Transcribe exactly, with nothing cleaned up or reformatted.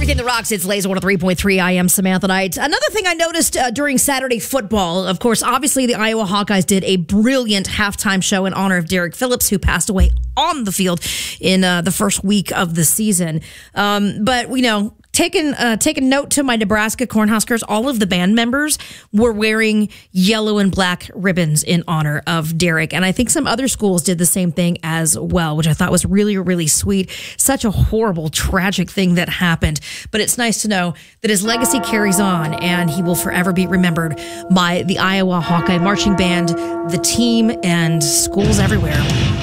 Everything that rocks, it's Laser one oh three point three. I am Samantha Knight. Another thing I noticed uh, during Saturday football, of course, obviously the Iowa Hawkeyes did a brilliant halftime show in honor of Derek Phillips, who passed away on the field in uh, the first week of the season. Um, but, you know, Taking uh, taking note to my Nebraska Cornhuskers, all of the band members were wearing yellow and black ribbons in honor of Derek. And I think some other schools did the same thing as well, which I thought was really, really sweet. Such a horrible, tragic thing that happened. But it's nice to know that his legacy carries on and he will forever be remembered by the Iowa Hawkeye Marching Band, the team, and schools everywhere.